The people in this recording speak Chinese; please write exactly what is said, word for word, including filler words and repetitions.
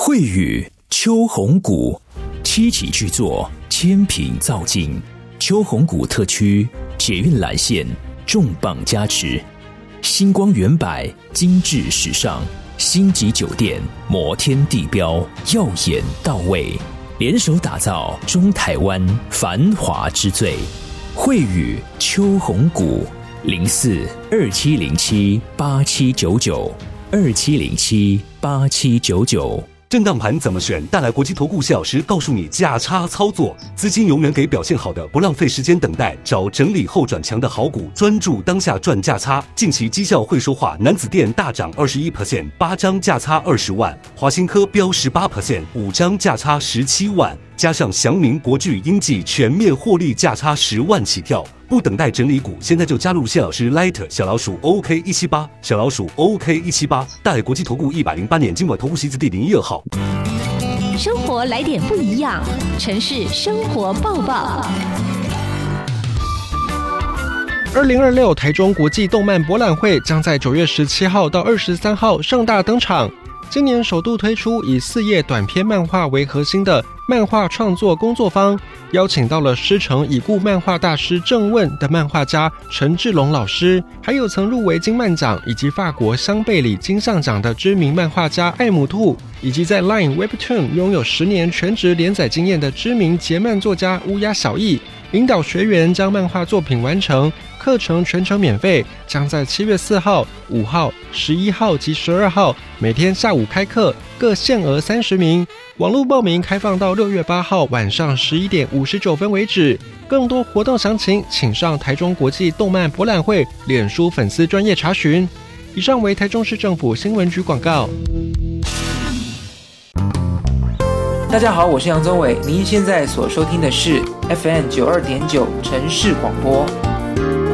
慧宇秋红谷七期巨作，千品造景，秋红谷特区捷运蓝线重磅加持，星光远百精致时尚，星级酒店摩天地标耀眼到位，联手打造中台湾繁华之最。慧宇秋红谷零四二七零七八七九九二七零七八七九九。 震荡盘怎么选？大来国际投顾谢老师告诉你价差操作，资金永远给表现好的，不浪费时间等待，找整理后转强的好股，专注当下赚价差。近期绩效会说话，南子电大涨 百分之二十一， 八张价差二十万，华新科飙 百分之十八， 五张价差十七万，加上祥明、国巨、英记全面获利价差十万起跳。不等待整理股，现在就加入谢老师 Light 小老鼠 O K 一七八 小老鼠 O K 一七八，大海国际投顾一百零八年金管投顾新字第零一二号。 生活来点不一样，城市生活报报。 二零二六台中国际动漫博览会将在九月十七号到二十三号盛大登场。今年首度推出以四页短篇漫画为核心的漫画创作工作坊，邀请到了师承已故漫画大师郑问的漫画家陈志龙老师，还有曾入围金漫奖以及法国香贝里金像奖的知名漫画家艾姆兔，以及在 Line Webtoon 拥有十年全职连载经验的知名节漫作家乌鸦小艺，引导学员将漫画作品完成。课程全程免费，将在七月四号、五号、十一号及十二号每天下午开课，各限额三十名。网络报名开放到六月八号晚上十一点五十九分为止。更多活动详情，请上台中国际动漫博览会脸书粉丝专页查询。以上为台中市政府新闻局广告。 大家好，我是杨宗纬，您现在所收听的是 F M 九十二点九 城市广播。